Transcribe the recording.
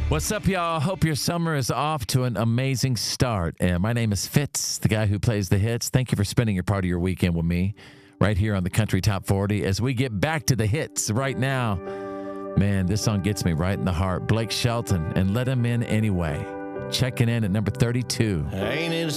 What's up, y'all? Hope your summer is off to an amazing start. And my name is Fitz, the guy who plays the hits. Thank you for spending your part of your weekend with me right here on the Country Top 40 as we get back to the hits right now. Man, this song gets me right in the heart. Blake Shelton and Let Him In Anyway. Checking in at number 32. Ain't it